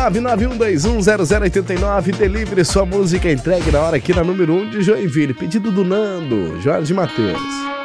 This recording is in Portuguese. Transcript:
991210089, delivery sua música entregue na hora aqui na número 1 de Joinville. Pedido do Nando, Jorge Matheus.